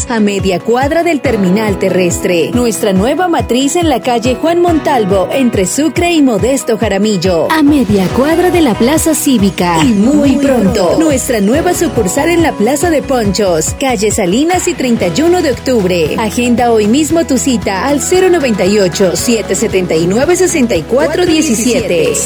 Ponchos, a media cuadra del terminal terrestre. Nuestra nueva matriz en la calle Juan Montalvo, entre Sucre y Modesto Jaramillo, a media cuadra de la Plaza Cívica. Y muy pronto, nuestra nueva sucursal en la Plaza de Ponchos, calle Salinas y 31 de octubre. Agenda hoy mismo tu cita al 098-779-6417,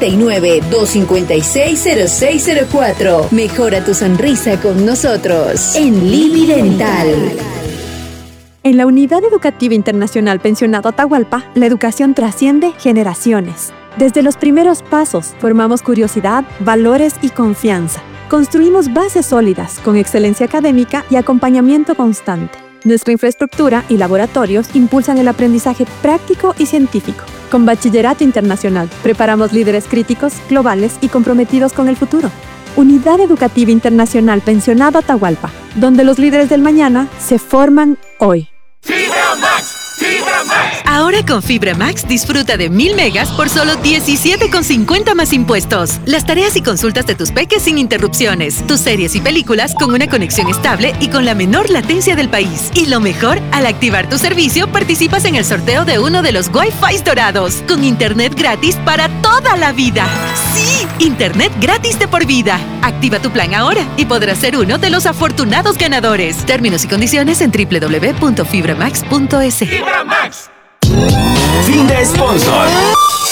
099-256-0604. Mejora tu sonrisa con nosotros en Lili Dental. En la Unidad Educativa Internacional Pensionado Atahualpa, la educación trasciende generaciones. Desde los primeros pasos, formamos curiosidad, valores y confianza. Construimos bases sólidas, con excelencia académica y acompañamiento constante. Nuestra infraestructura y laboratorios impulsan el aprendizaje práctico y científico. Con Bachillerato Internacional, preparamos líderes críticos, globales y comprometidos con el futuro. Unidad Educativa Internacional Pensionado Atahualpa, donde los líderes del mañana se forman hoy. ¡Fibra Max! ¡Fibra Max! Ahora con Fibra Max disfruta de 1000 megas por solo $17,50 más impuestos. Las tareas y consultas de tus peques sin interrupciones. Tus series y películas con una conexión estable y con la menor latencia del país. Y lo mejor, al activar tu servicio, participas en el sorteo de uno de los Wi-Fi dorados. Con internet gratis para toda la vida. ¡Sí! Internet gratis de por vida. Activa tu plan ahora y podrás ser uno de los afortunados ganadores. Términos y condiciones en www.fibramax.es. ¡Fibra Max! Fin de sponsor.